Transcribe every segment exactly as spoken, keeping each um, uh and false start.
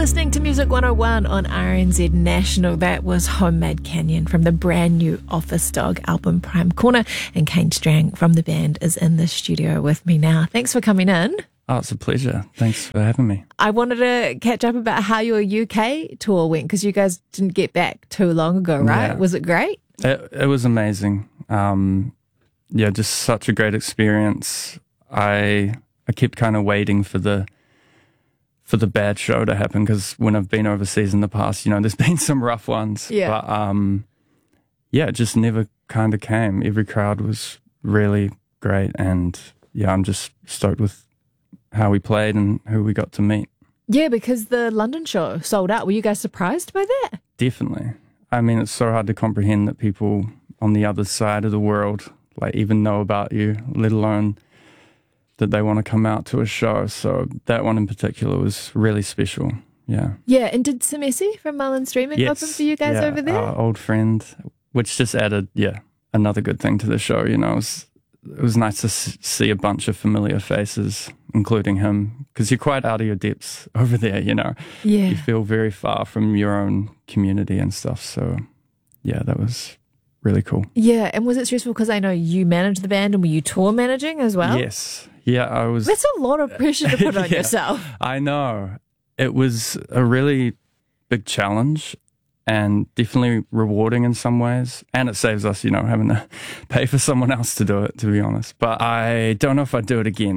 listening to Music one oh one on R N Z National. That was Homemade Canyon from the brand new Office Dog album Prime Corner, and Kane Strang from the band is in the studio with me now. Thanks for coming in. Oh, it's a pleasure. Thanks for having me. I wanted to catch up about how your U K tour went, because you guys didn't get back too long ago, right? Yeah. Was it great? It, it was amazing. Um, yeah, just such a great experience. I I kept kind of waiting for the for the bad show to happen, because when I've been overseas in the past, you know, there's been some rough ones. Yeah. But um, yeah, it just never kind of came. Every crowd was really great, and yeah, I'm just stoked with how we played and who we got to meet. Yeah, because the London show sold out. Were you guys surprised by that? Definitely. I mean, it's so hard to comprehend that people on the other side of the world, like, even know about you, let alone that they want to come out to a show. So that one in particular was really special. Yeah. Yeah, and did Semesi from Mullen Streaming Yes. open for you guys Yeah, over there? Our old friend, which just added, yeah, another good thing to the show. You know, it was, it was nice to s- see a bunch of familiar faces, including him, because you're quite out of your depths over there, you know. Yeah. You feel very far from your own community and stuff. So, yeah, that was really cool. Yeah, and was it stressful, because I know you manage the band, and were you tour managing as well? Yes. Yeah, I was. That's a lot of pressure to put on Yeah, yourself. I know. It was a really big challenge, and definitely rewarding in some ways. And it saves us, you know, having to pay for someone else to do it, to be honest. But I don't know if I'd do it again.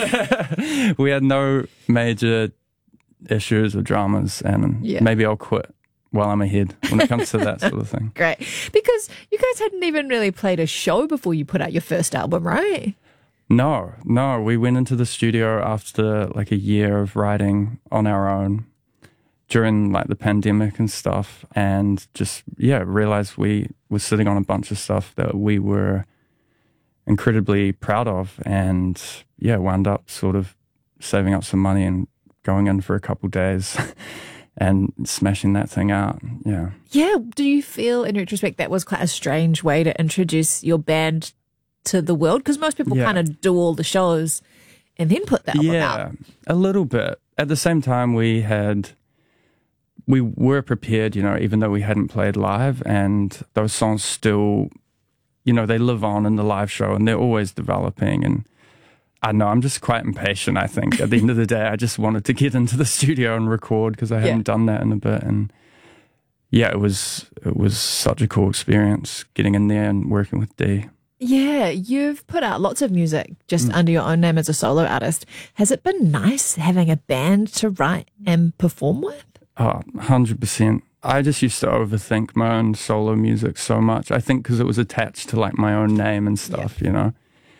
We had no major issues or dramas, and Yeah. maybe I'll quit while I'm ahead when it comes to that sort of thing. Great. Because you guys hadn't even really played a show before you put out your first album, right? No, no. We went into the studio after like a year of writing on our own during like the pandemic and stuff, and just, yeah, realized we were sitting on a bunch of stuff that we were incredibly proud of, and yeah, wound up sort of saving up some money and going in for a couple days and smashing that thing out. Yeah. Yeah. Do you feel, in retrospect, that was quite a strange way to introduce your band to the world? Because most people Yeah. kind of do all the shows and then put the album Yeah, out. a little bit. At the same time, we had, we were prepared, you know, even though we hadn't played live, and those songs still, you know, they live on in the live show, and they're always developing. And I don't know, I'm just quite impatient, I think. At the end of the day, I just wanted to get into the studio and record, because I hadn't Yeah. done that in a bit. And yeah, it was, it was such a cool experience getting in there and working with Dee. Yeah, you've put out lots of music just under your own name as a solo artist. Has it been nice having a band to write and perform with? Oh, one hundred percent. I just used to overthink my own solo music so much. I think because it was attached to like my own name and stuff, you know.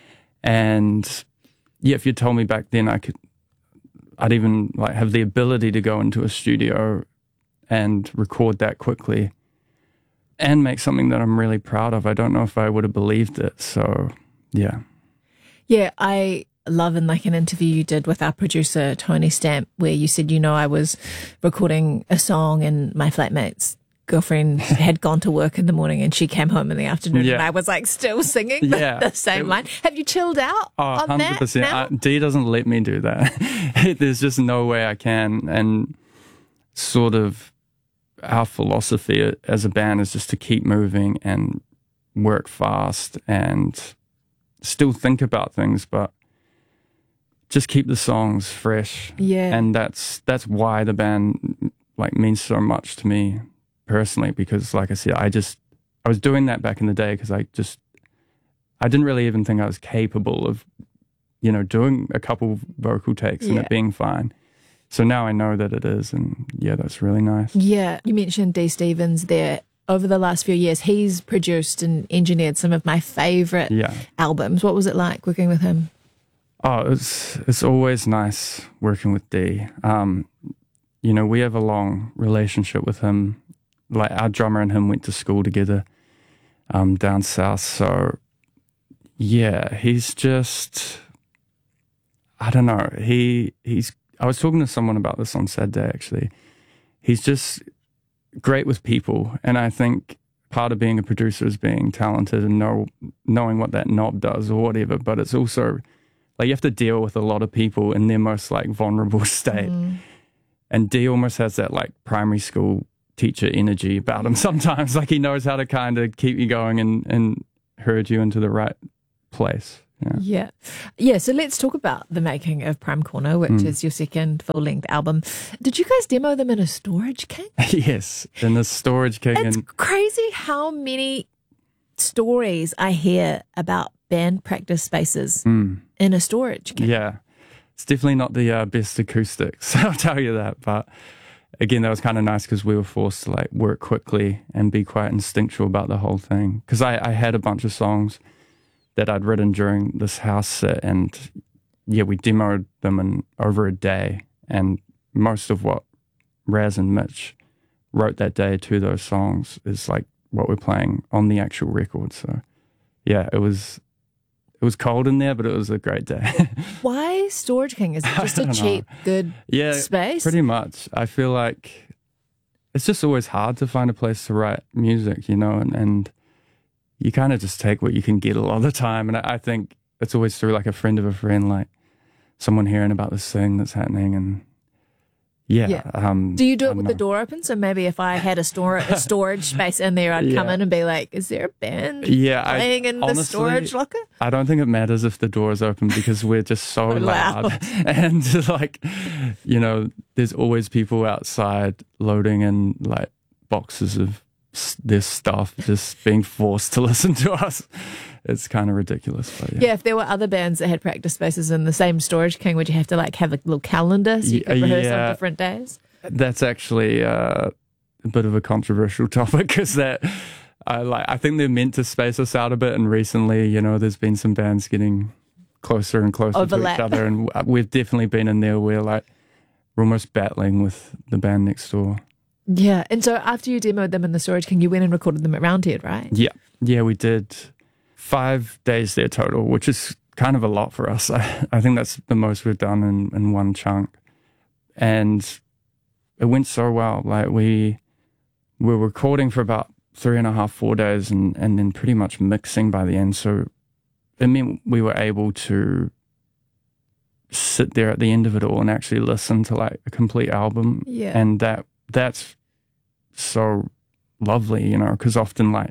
And yeah, if you told me back then I could, I'd even like have the ability to go into a studio and record that quickly and make something that I'm really proud of, I don't know if I would have believed it. So, yeah. Yeah, I love in like an interview you did with our producer, Tony Stamp, where you said, you know, I was recording a song and my flatmate's girlfriend had gone to work in the morning and she came home in the afternoon, Yeah. and I was like still singing the, Yeah. the same It- line. Have you chilled out Oh, on one hundred percent. that now? I, Dee doesn't let me do that. There's just no way I can. And sort of our philosophy as a band is just to keep moving and work fast and still think about things, but just keep the songs fresh. Yeah. And that's that's why the band like means so much to me personally, because like I said, I just I was doing that back in the day because I just I didn't really even think I was capable of, you know, doing a couple vocal takes and Yeah. it being fine. So now I know that it is, and yeah, that's really nice. Yeah, you mentioned Dee Stevens there. Over the last few years, he's produced and engineered some of my favourite Yeah. albums. What was it like working with him? Oh, it's it's always nice working with Dee. Um, you know, we have a long relationship with him. Like our drummer and him went to school together um, down south. So yeah, he's just I don't know. He he's. I was talking to someone about this on Saturday. Actually, he's just great with people, and I think part of being a producer is being talented and know knowing what that knob does or whatever. But it's also like you have to deal with a lot of people in their most like vulnerable state. Mm. and D almost has that like primary school teacher energy about him sometimes. Like he knows how to kind of keep you going and, and herd you into the right place. Yeah. yeah. Yeah. So let's talk about the making of Prime Corner, which Mm. is your second full length album. Did you guys demo them in a Storage King? Yes, in the Storage King. It's and crazy how many stories I hear about band practice spaces mm, in a Storage King. yeah, it's definitely not the uh, best acoustics. I'll tell you that. But again, that was kind of nice because we were forced to like work quickly and be quite instinctual about the whole thing. Because I, I had a bunch of songs that I'd written during this house set, and yeah, we demoed them in over a day. And most of what Raz and Mitch wrote that day to those songs is like what we're playing on the actual record. So yeah, it was it was cold in there, but it was a great day. Why Storage King? Is it just I a don't cheap, know. good Yeah, space? pretty much. I feel like it's just always hard to find a place to write music, you know, and, and you kind of just take what you can get a lot of the time. And I, I think it's always through like a friend of a friend, like someone hearing about this thing that's happening. And yeah. Yeah. Um, Do you do I it don't with know. the door open? So maybe if I had a store a storage space in there, I'd come Yeah. in and be like, "Is there a band Yeah, I- playing in honestly, the storage locker?" I don't think it matters if the door is open because we're just so So loud. loud. And like, you know, there's always people outside loading in like boxes of s- this stuff, just being forced to listen to us. It's kind of ridiculous. But yeah. Yeah, if there were other bands that had practice spaces in the same Storage King, would you have to like have a little calendar so you Yeah, could rehearse yeah. on different days? That's actually uh, a bit of a controversial topic because that I like. I think they're meant to space us out a bit, and recently, you know, there's been some bands getting closer and closer Overlap. to each other, and we've definitely been in there where like we're almost battling with the band next door. Yeah, and so after you demoed them in the Storage King, you went and recorded them at Roundhead, right? Yeah, yeah, we did five days there total, which is kind of a lot for us. I, I think that's the most we've done in, in one chunk, and it went so well. Like we were recording for about three and a half, four days, and and then pretty much mixing by the end. So it meant we were able to sit there at the end of it all and actually listen to like a complete album, Yeah. and that that's so lovely, you know, because often like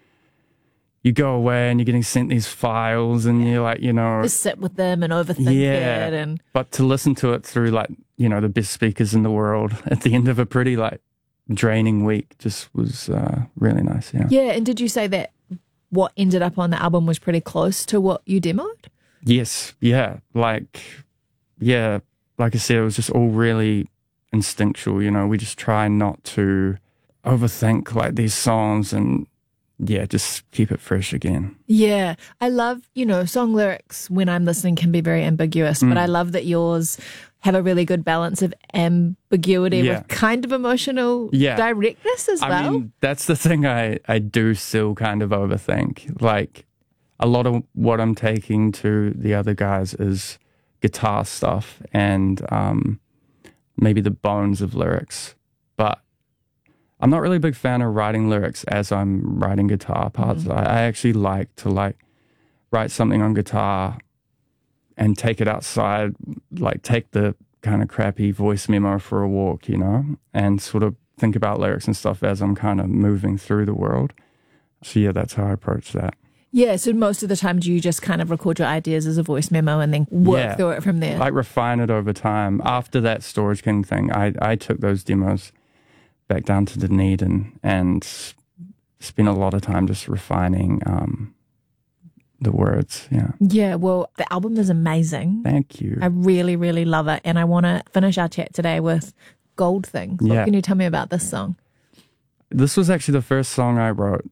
you go away and you're getting sent these files and you're like, you know, Just sit with them and overthink Yeah. it, and but to listen to it through like, you know, the best speakers in the world at the end of a pretty like draining week just was uh, really nice. Yeah. yeah. And did you say that what ended up on the album was pretty close to what you demoed? Yes. Yeah. Like, yeah. Like I said, it was just all really instinctual. You know, we just try not to overthink like these songs and yeah, just keep it fresh again. Yeah, I love, you know, song lyrics when I'm listening can be very ambiguous, Mm. but I love that yours have a really good balance of ambiguity Yeah. with kind of emotional Yeah. directness as well. I mean, that's the thing I, I do still kind of overthink. Like, a lot of what I'm taking to the other guys is guitar stuff and um, maybe the bones of lyrics. But I'm not really a big fan of writing lyrics as I'm writing guitar parts. Mm-hmm. I, I actually like to like write something on guitar and take it outside, like take the kind of crappy voice memo for a walk, you know, and sort of think about lyrics and stuff as I'm kind of moving through the world. So yeah, that's how I approach that. Yeah, so most of the time do you just kind of record your ideas as a voice memo and then work Yeah. through it from there? Like refine it over time. After that Storage King thing, I, I took those demos back down to Dunedin and spent a lot of time just refining um, the words. Yeah. Yeah, well, the album is amazing. Thank you. I really, really love it. And I want to finish our chat today with Gold Things. What Yeah. can you tell me about this song? This was actually the first song I wrote,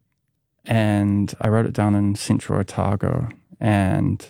and I wrote it down in Central Otago, and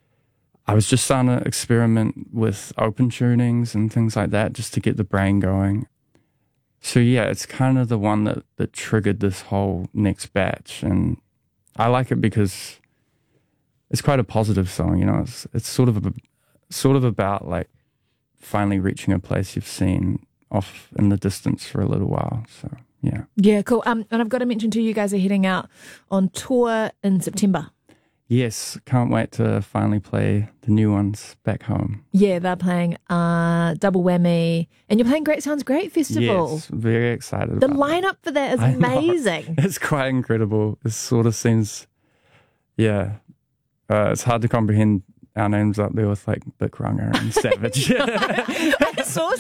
I was just starting to experiment with open tunings and things like that just to get the brain going. So yeah, it's kind of the one that, that triggered this whole next batch, and I like it because it's quite a positive song, you know. It's it's sort of a, sort of about like finally reaching a place you've seen off in the distance for a little while. So yeah. Yeah, cool. Um, and I've got to mention too, you guys are heading out on tour in September. Yes, can't wait to finally play the new ones back home. Yeah, they're playing uh, Double Whammy, and you're playing Great Sounds Great Festival. Yes, very excited The about lineup for that is I know. amazing. It's quite incredible. It sort of seems, yeah, uh, it's hard to comprehend our names up there with like Big Runner and Savage. I saw